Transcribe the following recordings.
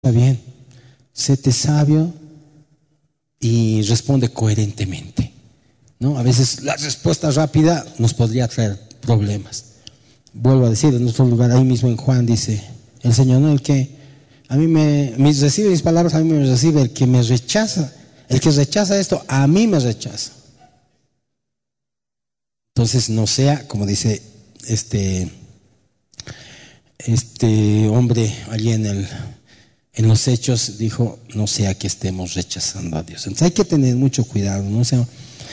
está bien, séte sabio y responde coherentemente, ¿no? A veces la respuesta rápida nos podría traer problemas. Vuelvo a decir, en nuestro lugar, ahí mismo en Juan dice el Señor, ¿no? El que a mí me recibe mis palabras, a mí me recibe. El que me rechaza, el que rechaza esto, a mí me rechaza. Entonces no sea, como dice este hombre allí en los Hechos, dijo, no sea que estemos rechazando a Dios. Entonces hay que tener mucho cuidado, ¿no? O sea,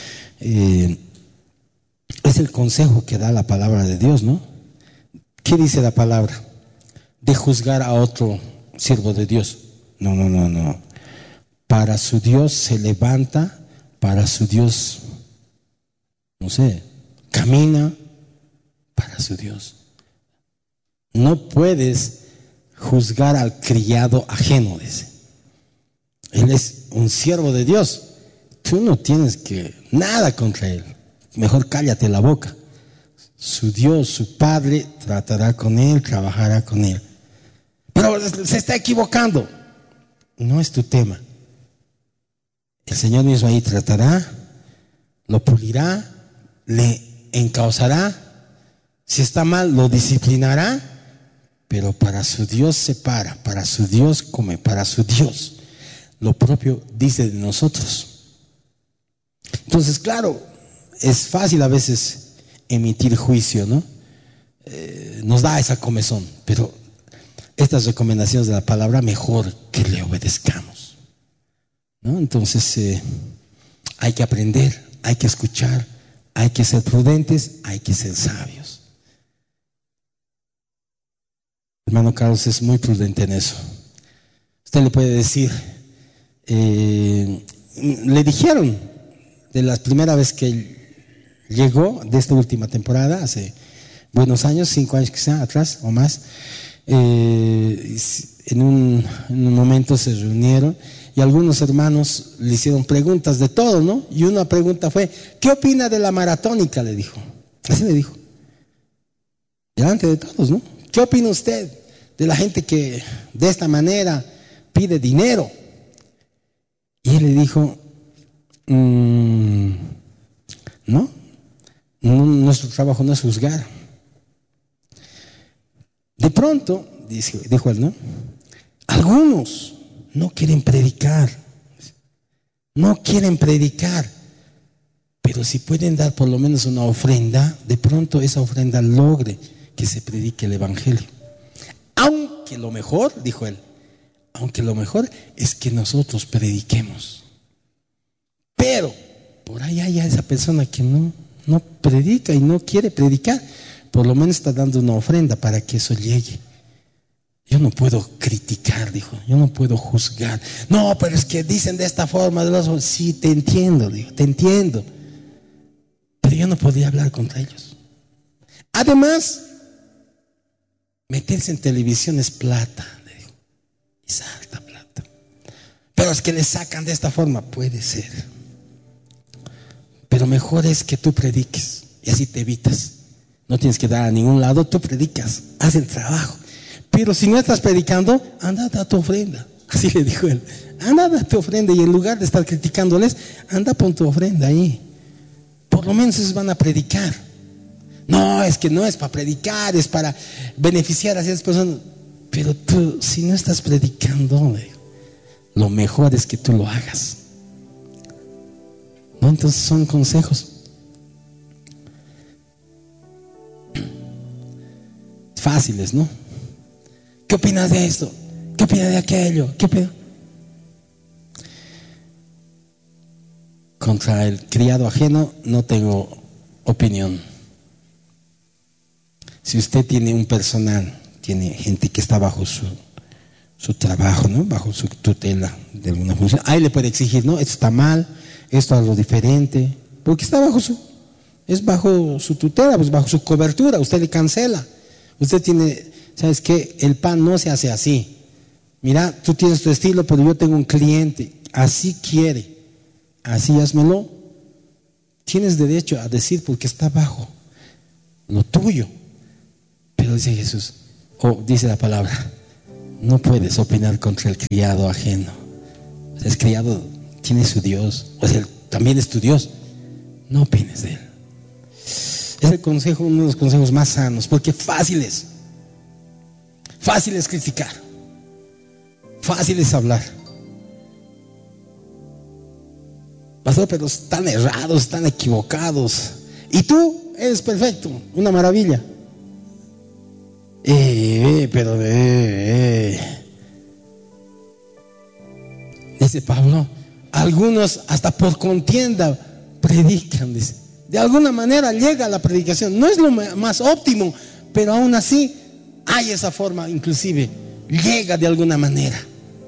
es el consejo que da la palabra de Dios, ¿no? ¿Qué dice la palabra? De juzgar a otro siervo de Dios. No. Para su Dios se levanta, para su Dios, no sé, camina para su Dios. No puedes juzgar al criado ajeno, dice. Él es un siervo de Dios. Tú no tienes que nada contra él. Mejor cállate la boca. Su Dios, su Padre, tratará con él, trabajará con él. Pero se está equivocando. No es tu tema. El Señor mismo ahí tratará, lo pulirá, le encauzará. Si está mal, lo disciplinará. Pero para su Dios se para, para su Dios come, para su Dios. Lo propio dice de nosotros. Entonces, claro, es fácil a veces emitir juicio, ¿no? Nos da esa comezón, pero estas recomendaciones de la palabra, mejor que le obedezcamos, ¿no? Entonces, hay que aprender, hay que escuchar, hay que ser prudentes, hay que ser sabios. Hermano Carlos es muy prudente en eso. Usted le puede decir, le dijeron de la primera vez que él llegó, de esta última temporada, hace buenos años, 5 años quizá atrás o más, en un momento se reunieron y algunos hermanos le hicieron preguntas de todo, ¿no? Y una pregunta fue, ¿qué opina de la maratónica? Le dijo, así le dijo, delante de todos, ¿no? ¿Qué opina usted de la gente que de esta manera pide dinero? Y él le dijo, no, nuestro trabajo no es juzgar. De pronto, dijo él, ¿no? Algunos no quieren predicar, pero si pueden dar por lo menos una ofrenda, de pronto esa ofrenda logre que se predique el evangelio. Aunque lo mejor, dijo él, aunque lo mejor es que nosotros prediquemos. Pero por ahí hay esa persona que no predica y no quiere predicar, por lo menos está dando una ofrenda para que eso llegue. Yo no puedo criticar, dijo, yo no puedo juzgar. No, pero es que dicen de esta forma, sí, te entiendo, dijo, te entiendo. Pero yo no podía hablar contra ellos. Además, meterse en televisión es plata, le dijo, es alta plata. Pero es que le sacan de esta forma, puede ser. Pero mejor es que tú prediques y así te evitas. No tienes que dar a ningún lado, tú predicas, haz el trabajo. Pero si no estás predicando, anda, da tu ofrenda. Así le dijo él, anda, da tu ofrenda. Y en lugar de estar criticándoles, anda, pon tu ofrenda ahí. Por lo menos ellos van a predicar. No, es que no es para predicar, es para beneficiar a esas personas. Pero tú, si no estás predicando, lo mejor es que tú lo hagas, ¿no? Entonces son consejos fáciles, ¿no? ¿Qué opinas de esto? ¿Qué opinas de aquello? ¿Qué opinas? Contra el criado ajeno no tengo opinión. Si usted tiene un personal, tiene gente que está bajo su trabajo, ¿no? Bajo su tutela de alguna función, ahí le puede exigir, ¿no? Esto está mal, esto es algo diferente, porque está es bajo su tutela, pues bajo su cobertura. Usted le cancela. Usted tiene, ¿sabes qué? El pan no se hace así. Mira, tú tienes tu estilo, pero yo tengo un cliente, así quiere, así házmelo. Tienes derecho a decir porque está bajo lo tuyo. Pero dice Jesús, dice la palabra, No puedes opinar contra el criado ajeno. El criado tiene su Dios, pues él también es tu Dios. No opines de él. Es el consejo, uno de los consejos más sanos, porque fácil es criticar, fácil es hablar. Pastor, pero están errados, están equivocados. Y tú eres perfecto, una maravilla. Dice Pablo, algunos hasta por contienda predican, dice. De alguna manera llega la predicación. No es lo más óptimo, pero aún así hay esa forma, inclusive llega de alguna manera.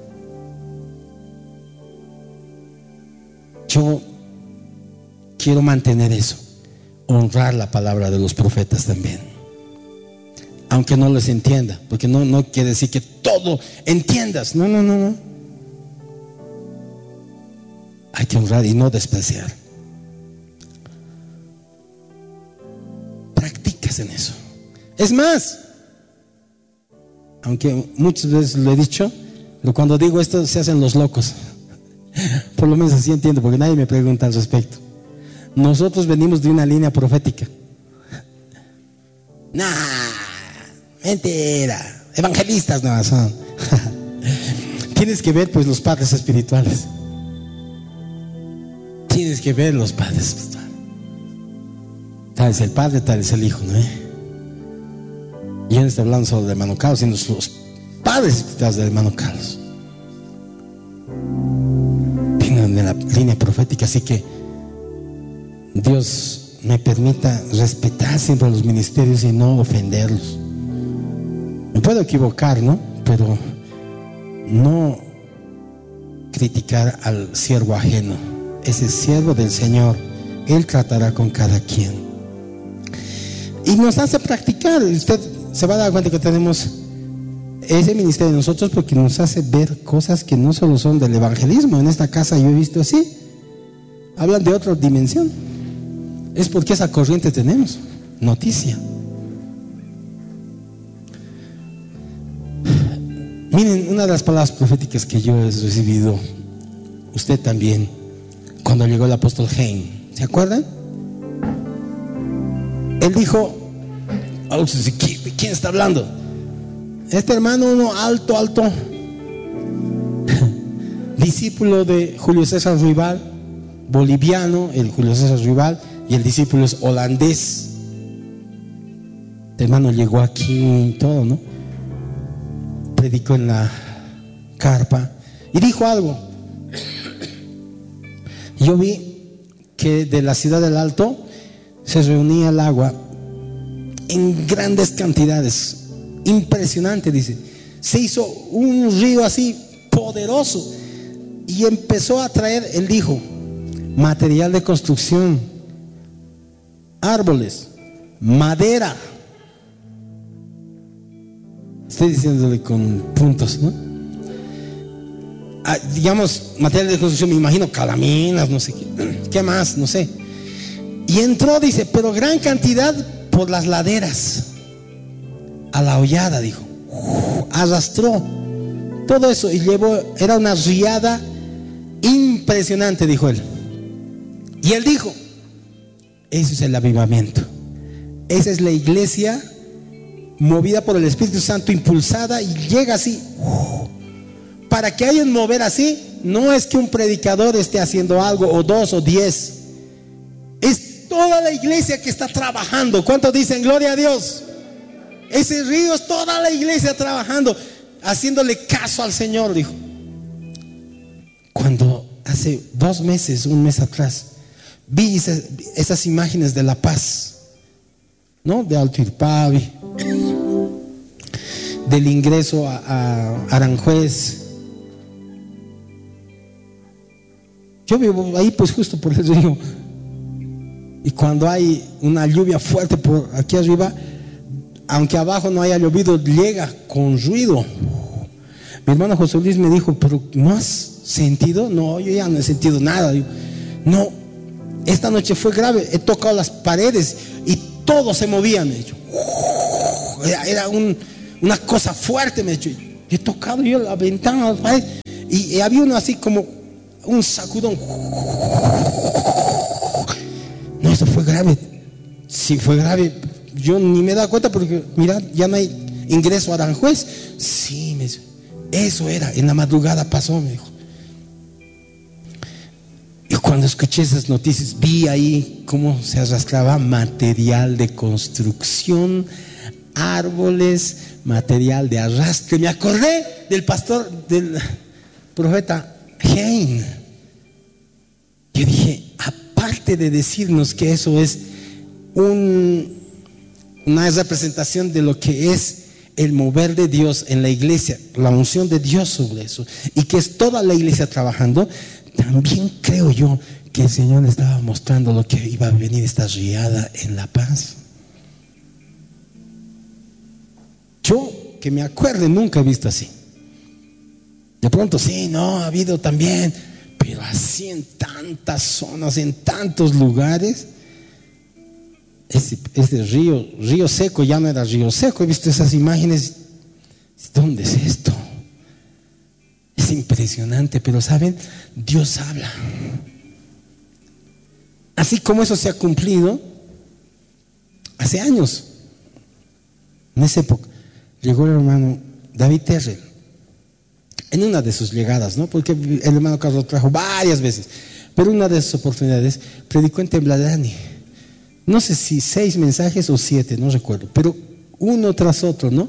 Yo quiero mantener eso, honrar la palabra de los profetas también, aunque no les entienda, porque no quiere decir que todo entiendas. No. Hay que honrar y no despreciar. Practicas en eso. Es más, aunque muchas veces lo he dicho, pero cuando digo esto se hacen los locos. Por lo menos así entiendo, porque nadie me pregunta al respecto. Nosotros venimos de una línea profética. Mentira. Evangelistas no son. Tienes que ver pues los padres espirituales. Tienes que ver los padres espirituales. Tal es el Padre, tal es el Hijo, ¿no? Yo no estoy hablando solo de hermano Carlos, sino los padres espirituales del hermano Carlos. Vienen de la línea profética, así que Dios me permita respetar siempre los ministerios y no ofenderlos. Me puedo equivocar, ¿no? Pero no criticar al siervo ajeno. Ese siervo del Señor, Él tratará con cada quien. Y nos hace practicar. Usted se va a dar cuenta que tenemos ese ministerio de nosotros porque nos hace ver cosas que no solo son del evangelismo. En esta casa yo he visto así. Hablan de otra dimensión. Es porque esa corriente tenemos. Noticia. Miren, una de las palabras proféticas que yo he recibido, usted también, cuando llegó el apóstol Hein, ¿se acuerdan? Él dijo, ¿quién está hablando? Este hermano, uno alto, discípulo de Julio César Ruibal, boliviano, el Julio César Ruibal, y el discípulo es holandés. Este hermano llegó aquí y todo, ¿no? Predicó en la carpa y dijo algo. Yo vi que de la ciudad del Alto se reunía el agua en grandes cantidades, impresionante, dice. Se hizo un río así poderoso y empezó a traer, él dijo, material de construcción, árboles, madera. Estoy diciéndole con puntos, ¿no? Digamos, material de construcción, me imagino calaminas, no sé qué más, no sé. Y entró, dice, pero gran cantidad por las laderas, a la hollada, dijo. Arrastró todo eso y llevó, era una riada impresionante, dijo él. Y él dijo, eso es el avivamiento. Esa es la iglesia movida por el Espíritu Santo, impulsada, y llega así. Para que haya un mover así, no es que un predicador esté haciendo algo, o 2 o 10. Es toda la iglesia que está trabajando. ¿Cuántos dicen gloria a Dios? Ese río es toda la iglesia trabajando, haciéndole caso al Señor, dijo. Cuando hace 2 meses, un mes atrás, vi esas imágenes de La Paz, ¿no? De Alto Irpavi, del ingreso a Aranjuez. Yo vivo ahí pues justo por el río, y cuando hay una lluvia fuerte por aquí arriba, aunque abajo no haya llovido, llega con ruido. Mi hermano José Luis me dijo, pero ¿no has sentido? No, yo ya no he sentido nada. Digo, no, esta noche fue grave, he tocado las paredes y todo se movía, me ha dicho. Era una cosa fuerte, me ha dicho. he tocado yo la ventana, ¿sabes? Y había uno así como un sacudón. No, eso fue grave. Sí, fue grave. Yo ni me da cuenta porque, mira, ya no hay ingreso a Aranjuez. Sí, me dice, eso era, en la madrugada pasó, me dijo. Y cuando escuché esas noticias, vi ahí cómo se arrastraba material de construcción, árboles, material de arrastre. Me acordé del pastor, del profeta Hein. Yo dije, aparte de decirnos que eso es una representación de lo que es el mover de Dios en la iglesia, la unción de Dios sobre eso, y que es toda la iglesia trabajando, también creo yo que el Señor estaba mostrando lo que iba a venir esta riada en La Paz. Yo, que me acuerde, nunca he visto así. De pronto sí, no, ha habido también, pero así en tantas zonas, en tantos lugares. Ese río seco ya no era río seco. He visto esas imágenes. ¿Dónde es esto? Es impresionante, pero ¿saben? Dios habla. Así como eso se ha cumplido hace años. En esa época llegó el hermano David Terrell en una de sus llegadas, ¿no? Porque el hermano Carlos trajo varias veces, pero una de sus oportunidades predicó en Tembladrani. No sé si 6 mensajes o 7, no recuerdo, pero uno tras otro, ¿no?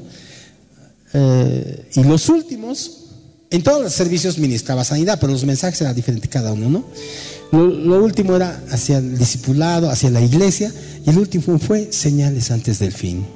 Y los últimos, en todos los servicios ministraba sanidad, pero los mensajes eran diferentes cada uno, ¿no? Lo último era hacia el discipulado, hacia la iglesia, y el último fue señales antes del fin.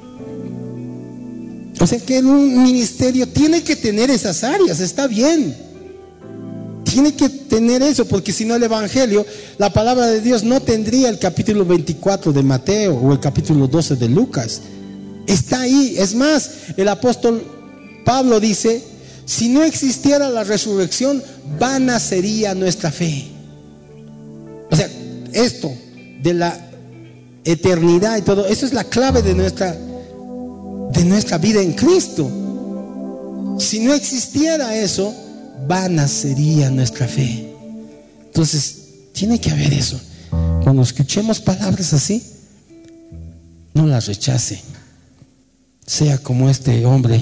O sea que un ministerio tiene que tener esas áreas, está bien. Tiene que tener eso, porque si no el evangelio, la palabra de Dios no tendría el capítulo 24 de Mateo o el capítulo 12 de Lucas. Está ahí. Es más, el apóstol Pablo dice, si no existiera la resurrección, vana sería nuestra fe. O sea, esto de la eternidad y todo, eso es la clave de nuestra vida en Cristo. Si no existiera eso, vana sería nuestra fe. Entonces, tiene que haber eso. Cuando escuchemos palabras así, no las rechace. Sea como este hombre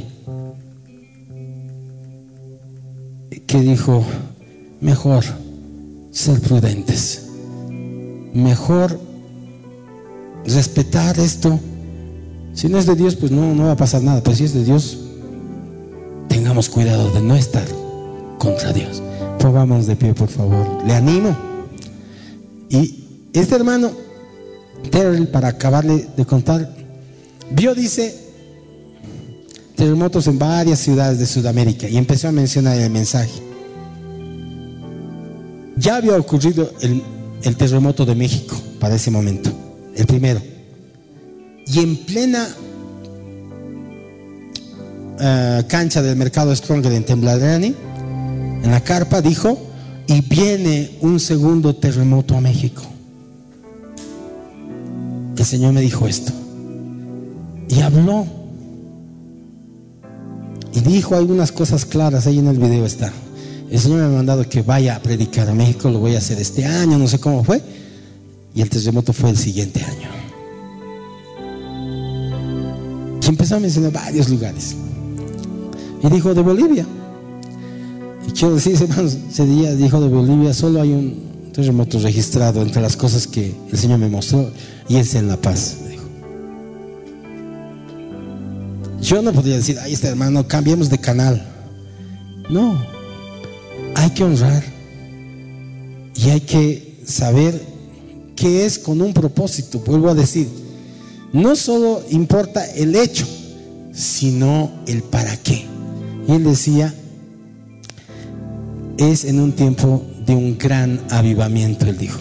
que dijo, mejor ser prudentes, mejor respetar esto. Si no es de Dios, pues no va a pasar nada, pero si es de Dios, tengamos cuidado de no estar contra Dios. Pongámonos de pie, por favor. Le animo. Y este hermano Terrell, para acabarle de contar, vio, dice, terremotos en varias ciudades de Sudamérica, y empezó a mencionar el mensaje. Ya había ocurrido el terremoto de México para ese momento, el primero, y en plena cancha del mercado Stronger en Tembladrani, en la carpa, dijo, y viene un segundo terremoto a México. El Señor me dijo esto, y habló y dijo algunas cosas claras. Ahí en el video está. El Señor me ha mandado que vaya a predicar a México, lo voy a hacer este año, no sé cómo fue, y el terremoto fue el siguiente año. Y empezó a mencionar varios lugares, y dijo de Bolivia. Y quiero decir, hermanos, ese día dijo de Bolivia, solo hay un terremoto registrado entre las cosas que el Señor me mostró, y es en La Paz, dijo. Yo no podía decir, ay, este hermano, cambiemos de canal. No, hay que honrar y hay que saber que es con un propósito. Vuelvo a decir, no solo importa el hecho, sino el para qué. Y él decía, es en un tiempo de un gran avivamiento, él dijo.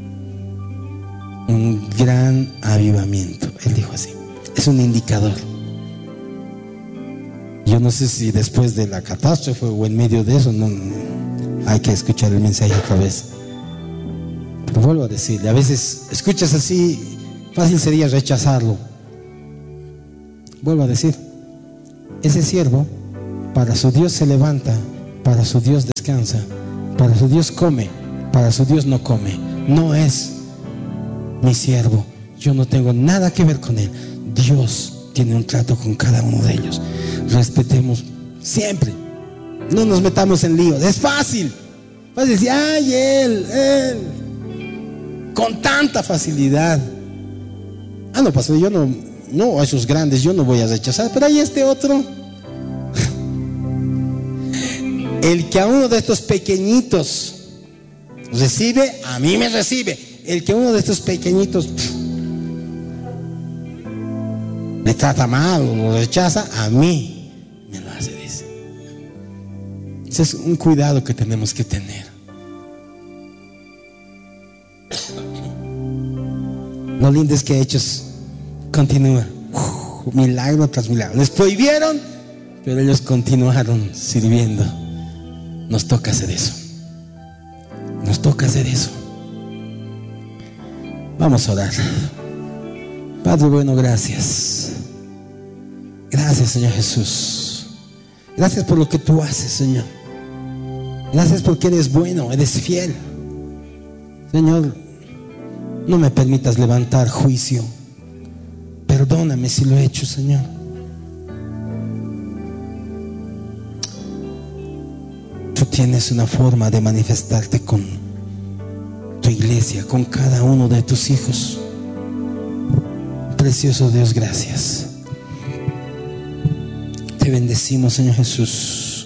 Un gran avivamiento, él dijo así. Es un indicador. Yo no sé si después de la catástrofe o en medio de eso, no, hay que escuchar el mensaje otra vez. Pero vuelvo a decirle, a veces escuchas así, fácil sería rechazarlo. Vuelvo a decir, ese siervo Para su Dios se levanta, para su Dios descansa, para su Dios come, para su Dios no come. No es mi siervo, yo no tengo nada que ver con él. Dios tiene un trato con cada uno de ellos. Respetemos siempre, no nos metamos en líos. Es fácil decir, ay, él, con tanta facilidad. No, pastor, yo no, a esos grandes yo no voy a rechazar, pero hay este otro. El que a uno de estos pequeñitos recibe, a mí me recibe. El que uno de estos pequeñitos me trata mal o lo rechaza, a mí me lo hace, dice. Ese es un cuidado que tenemos que tener. Lo lindo es que Hechos continúa, milagro tras milagro. Les prohibieron, pero ellos continuaron sirviendo. Nos toca hacer eso. Nos toca hacer eso. Vamos a orar. Padre bueno, gracias. Gracias, Señor Jesús. Gracias por lo que tú haces, Señor. Gracias porque eres bueno, eres fiel. Señor, no me permitas levantar juicio. Perdóname si lo he hecho, Señor. Tú tienes una forma de manifestarte con tu iglesia, con cada uno de tus hijos. Precioso Dios, gracias. Te bendecimos, Señor Jesús.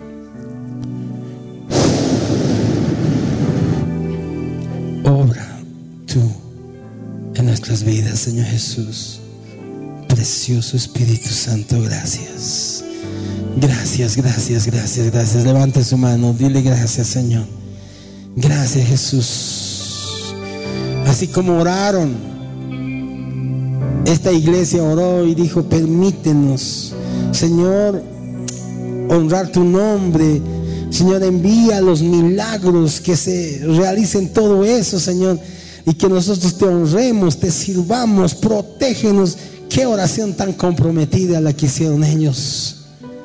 Obra tú en nuestras vidas, Señor Jesús. Precioso Espíritu Santo, gracias. Gracias, gracias, gracias, gracias. Levante su mano, dile gracias, Señor. Gracias, Jesús. Así como oraron, esta iglesia oró y dijo, permítenos, Señor, honrar tu nombre. Señor, envía los milagros, que se realicen todo eso, Señor, y que nosotros te honremos, te sirvamos, protégenos. Qué oración tan comprometida la que hicieron ellos.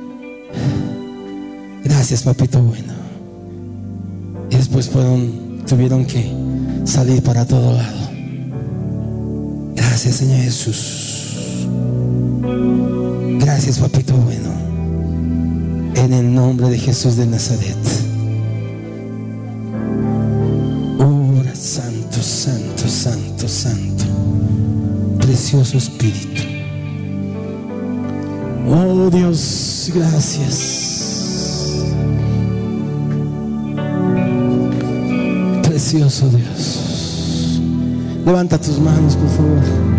Gracias, papito bueno. Y después tuvieron que salir para todo lado. Gracias, Señor Jesús. Gracias, papito bueno. En el nombre de Jesús de Nazaret. Obra, santo, santo, santo, santo. Precioso Espíritu. Oh Dios, gracias. Precioso Dios. Levanta tus manos, por favor.